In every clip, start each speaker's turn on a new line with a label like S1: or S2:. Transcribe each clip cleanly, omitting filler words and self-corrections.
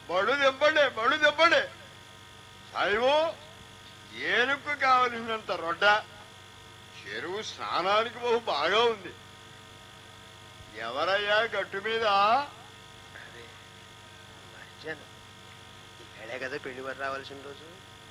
S1: బళ్ళు తెంపండి, బళ్ళు తెంపండి. సాయిబు, ఏనుగు కావలసినంత రొడ్డ, చెరువు స్నానానికి బహు బాగా ఉంది. ఎవరయ్యా గట్టు మీద?
S2: అదే మర్చాను, ఇక్కడే కదా పెళ్లి వారు రావాల్సిన రోజు.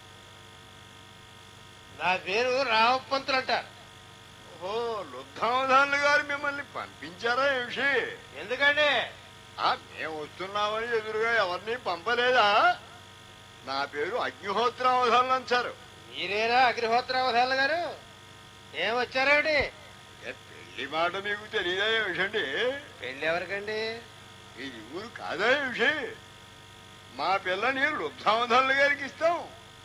S3: నా పేరు రామపంతులు అంటారు.
S1: ఓ, లుబ్ధావధానులు గారు మిమ్మల్ని పంపించారా ఏమిషి?
S3: ఎందుకండి?
S1: మేము వస్తున్నామని ఎదురుగా ఎవరిని పంపలేదా? నా పేరు అగ్నిహోత్రావధానులు అంటారు.
S3: మీరేనా అగ్నిహోత్రావధానులు గారు? ఏమొచ్చారేమిటి?
S1: పెళ్లి మాట మీకు తెలియదా ఏమిషండి?
S3: పెళ్లి ఎవరికండి?
S1: ఇది ఊరు కాదా ఏమిషి? మా పిల్లని లుబ్ధావధానులు గారికి ఇస్తాం.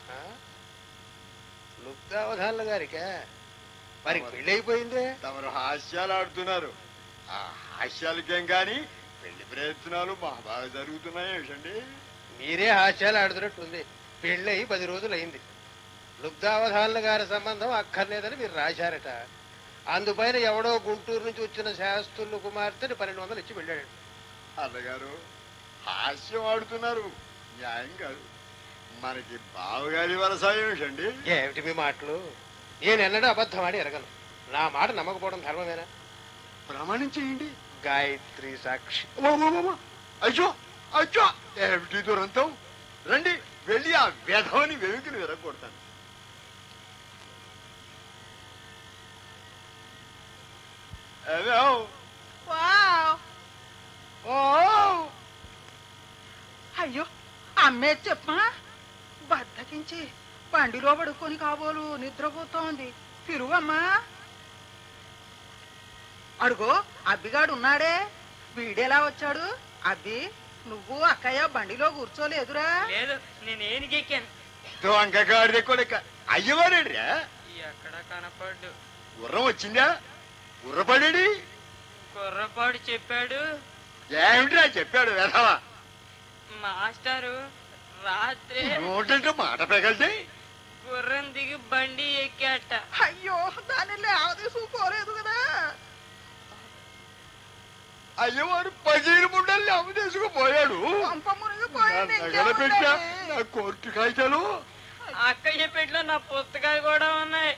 S3: లుబ్ధావధానులు గారికా? మరి పెళ్లి అయిపోయిందే.
S1: తమరు హాస్యాలు ఆడుతున్నారు. ఆ హాస్యాలకేం గాని పెళ్లి ప్రయత్నాలు మా బాగా జరుగుతున్నాయి ఏమిషండి?
S3: మీరే హాస్యాలు ఆడుతున్నట్టుంది. పెళ్లి అయి 10 రోజులు అయింది. లుబ్ధావధానుల గారి సంబంధం అక్కర్లేదని మీరు రాశారట. అందుపైన ఎవడో గుంటూరు నుంచి వచ్చిన శాస్త్రులు కుమార్తెని 1200 ఇచ్చి వెళ్ళాడు.
S1: అన్నగారు హాస్యం ఆడుతున్నారు, న్యాయం కాదు. మనకి బావగారి వరస ఏమిటండి?
S3: ఏమిటి మీ మాటలు? నేనెన్నడూ అబద్ధం ఆడి ఎరగను. నా మాట నమ్మకపోవడం ధర్మమేనా?
S1: ప్రమాణం చేయండి.
S3: గాయత్రి సాక్షి.
S1: అయ్యో అయ్యో, ఏమిటి దురంతం? రండి, వెళ్ళి ఆ వ్యధవని వెనుకలు విరగొడతాను.
S4: అయ్యో, అమ్మే చెప్పమా. బద్దకించి బండిలో పడుకొని కాబోలు నిద్రపోతోంది. తిరుగమ్మా. అడుగో, అబ్బిగాడు ఉన్నాడే. వీడెలా వచ్చాడు? అబ్బి, నువ్వు అక్కయ్య బండిలో కూర్చోలేదురా?
S5: లేదు, నేనేనికెక్కాను.
S1: వంకగాడి కొడుక అయ్యవారేడ్రా?
S5: ఎక్కడ కనపడ్డు.
S1: గుర్రం వచ్చిందా? గుర్రపడేడి?
S5: కుర్రపాడు చెప్పాడు.
S1: ఏమిట్రా చెప్పాడు వెధవా?
S5: మాస్టారు రాత్రి
S1: నోటంటే మాట పెగలితే
S5: గుర్రం దిగి బండి ఎక్కాట.
S4: అయ్యో, దాన్ని లేవదీసుకోలేదు కదా.
S1: అయ్యవారు 10 ముండల్ని అమ్మదేసుకుపోయాడు. పెట్టా నా కోర్టు కాగితాలు.
S5: అక్కయ్య పెట్లో నా పుస్తకాలు కూడా ఉన్నాయి.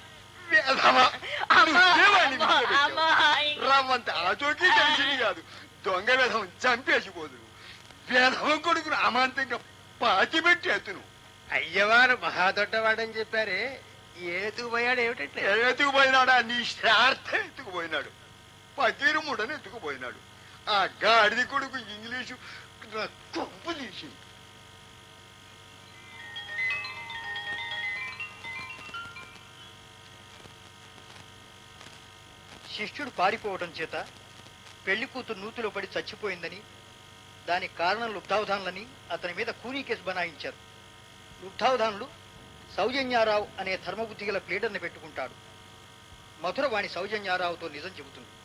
S1: రమ్మంత ఆచోకి తెలిసింది కాదు. దొంగ వేధం చంపేసిపోదు. వేధవం కొడుకును అమాంతంగా పాతి పెట్టి ఎత్తును.
S3: అయ్యవారు మహాదొడ్డవాడని చెప్పారే, ఎత్తుకుపోయాడు ఏమిటంటే?
S1: ఎత్తుకుపోయినాడా? నీ శ్రార్థం ఎత్తుకుపోయినాడు. 10 ముడని ఎత్తుకుపోయినాడు. ఆ గాడిది కొడుకు ఇంగ్లీషు కొంపు తీసింది.
S6: శిష్యుడు పారిపోవడం చేత పెళ్లి కూతురు నూతిలో పడి చచ్చిపోయిందని, దానికి కారణం లుబ్ధావధానులని అతని మీద కూనీ కేసు బనాయించారు. లుబ్ధావధానులు సౌజన్యారావు అనే ధర్మబుద్ధి గల ప్లేడర్ని పెట్టుకుంటాడు. మధుర వాణి సౌజన్యారావుతో నిజం చెబుతుంది.